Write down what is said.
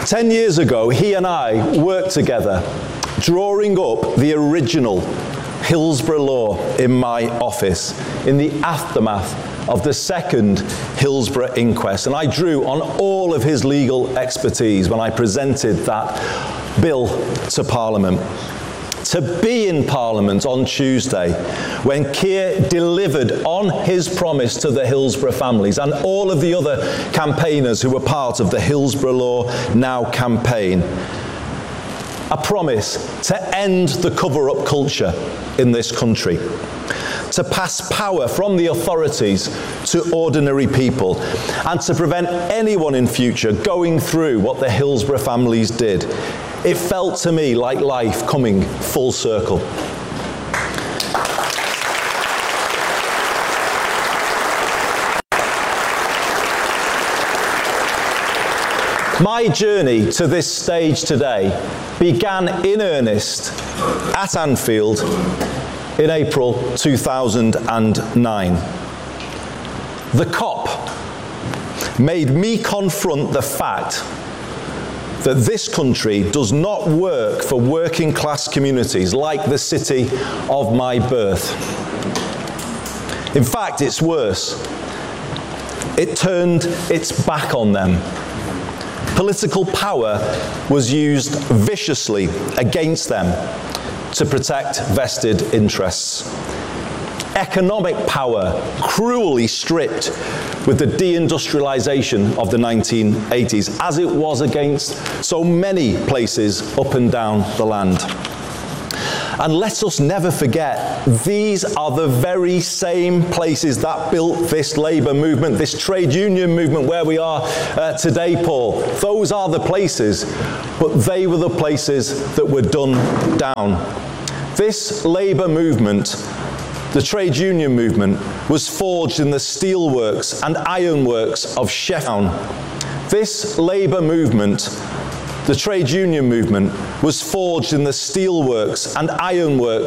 10 years ago, he and I worked together, drawing up the original Hillsborough law in my office in the aftermath of the second Hillsborough inquest. And I drew on all of his legal expertise when I presented that bill to Parliament. To be in Parliament on Tuesday when Keir delivered on his promise to the Hillsborough families and all of the other campaigners who were part of the Hillsborough Law Now campaign. A promise to end the cover-up culture in this country, to pass power from the authorities to ordinary people, and to prevent anyone in future going through what the Hillsborough families did. It felt to me like life coming full circle. My journey to this stage today began in earnest at Anfield in April 2009. The COP made me confront the fact that this country does not work for working class communities like the city of my birth. In fact, it's worse. It turned its back on them. Political power was used viciously against them to protect vested interests. Economic power cruelly stripped with the deindustrialization of the 1980s, as it was against so many places up and down the land. And let us never forget, these are the very same places that built this labour movement, this trade union movement where we are today, Paul. Those are the places, but they were the places that were done down. This labour movement, the trade union movement, was forged in the steelworks and ironworks of Sheffield. This labour movement, the trade union movement, was forged in the steelworks and ironworks